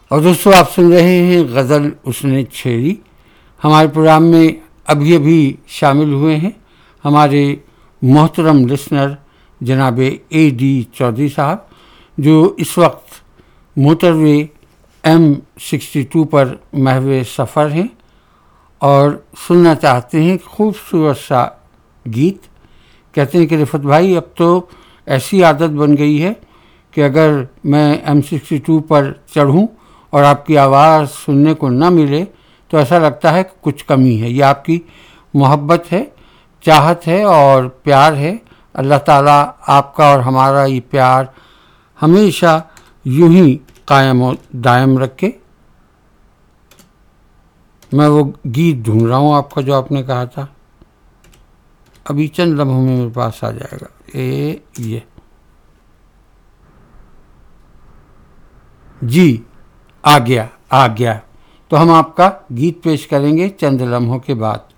और दोस्तों आप सुन रहे हैं गज़ल उसने छेड़ी। हमारे प्रोग्राम में अभी अभी शामिल हुए हैं हमारे मोहतरम लिसनर जनाब A.D. चौधरी साहब, जो इस वक्त मोटरवे M62 पर महवे सफ़र हैं और सुनना चाहते हैं खूबसूरत सा गीत। कहते हैं कि रिफत भाई अब तो ऐसी आदत बन गई है कि अगर मैं M62 पर चढ़ूं और आपकी आवाज़ सुनने को ना मिले तो ऐसा लगता है कि कुछ कमी है। ये आपकी मोहब्बत है, चाहत है और प्यार है। अल्लाह ताला आपका और हमारा ये प्यार हमेशा यूं ही कायम और दायम रखे। मैं वो गीत ढूंढ रहा हूँ आपका जो आपने कहा था, अभी चंद लम्हों में मेरे पास आ जाएगा। ये जी आ गया। तो हम आपका गीत पेश करेंगे चंद लम्हों के बाद।